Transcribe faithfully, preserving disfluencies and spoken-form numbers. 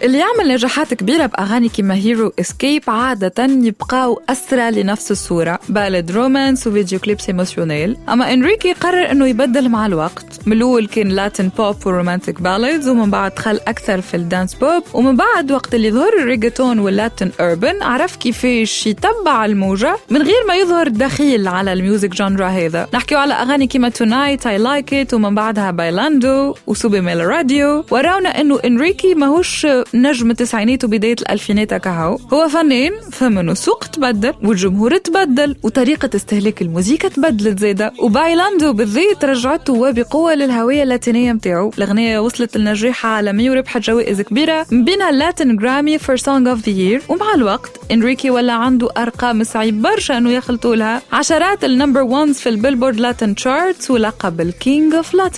اللي يعمل نجاحات كبيرة بأغاني كيما هيرو اسكيب عادة يبقاو أسرى لنفس الصورة، بالد رومانس وفيديو كليبس ايموشنال. أما إنريكي قرر إنه يبدل مع الوقت، من الأول كان لاتين بوب ورومانتيك بالادز، ومن بعد دخل أكثر في الدانس بوب، ومن بعد وقت اللي ظهر الريغاتون واللاتين أوربن عرف كيفاش يتبع الموجة من غير ما يظهر دخيل على الميوزك جانرا هذا. نحكيو على أغاني كيما تونايت I like it، ومن بعدها بايلاندو وسوبي ميل راديو، وراونا إنه إنريكي ماهوش نجم التسعينات وبداية الألفينات كهو، هو فنان فمنه السوق تبدل والجمهور تبدل وطريقة استهلاك الموسيقى تبدلت زيادة. وبايلاندو بالذات رجعته وبقوة للهوية اللاتينية متاعو. الأغنية وصلت لنجاح عالمي وربحت جوائز كبيرة من بينها اللاتين جرامي for Song of the Year. ومع الوقت إنريكي ولا عنده أرقام صعيب برشا إنه يخلطوا لها، عشرات النمبر وانز في البيلبورد لاتين تشارتس ولقب الكينج اوف لاتين.